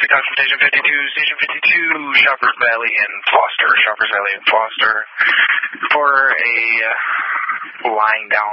talk from Station 52, Shoppers Valley and Foster, for a lying down